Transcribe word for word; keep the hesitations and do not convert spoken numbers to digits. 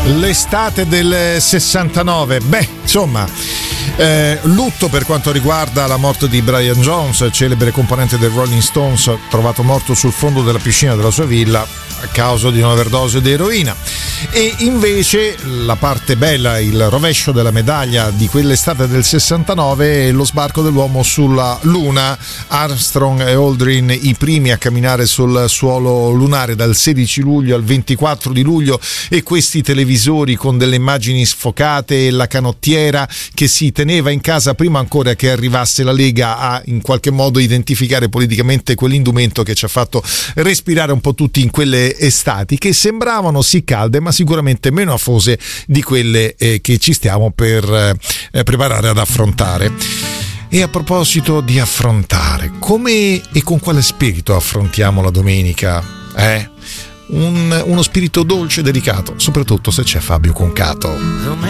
L'estate del sessantanove, beh, insomma, eh, lutto per quanto riguarda la morte di Brian Jones, celebre componente del Rolling Stones, trovato morto sul fondo della piscina della sua villa a causa di un'overdose di eroina. E invece la parte bella, il rovescio della medaglia di quell'estate del sessantanove è lo sbarco dell'uomo sulla Luna. Armstrong e Aldrin i primi a camminare sul suolo lunare dal sedici luglio al ventiquattro di luglio, e questi televisori con delle immagini sfocate e la canottiera che si teneva in casa prima ancora che arrivasse la Lega a in qualche modo identificare politicamente quell'indumento che ci ha fatto respirare un po' tutti in quelle estati che sembravano sì calde ma sicuramente meno afose di quelle eh, che ci stiamo per eh, preparare ad affrontare. E a proposito di affrontare, come e con quale spirito affrontiamo la domenica? Eh? Un, uno spirito dolce e delicato, soprattutto se c'è Fabio Concato.